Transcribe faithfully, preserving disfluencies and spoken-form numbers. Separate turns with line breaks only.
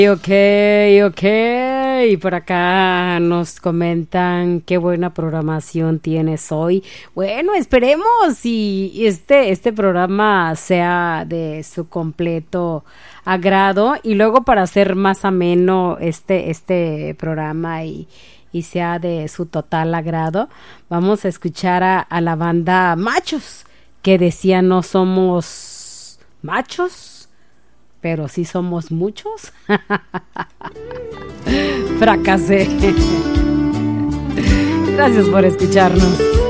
Ok, ok. Y por acá nos comentan qué buena programación tienes hoy. Bueno, esperemos y este, este programa sea de su completo agrado. Y luego para hacer más ameno este, este programa y, y sea de su total agrado, vamos a escuchar a, a la banda Machos, que decía no somos machos, pero sí somos muchos. Fracasé. Gracias por escucharnos.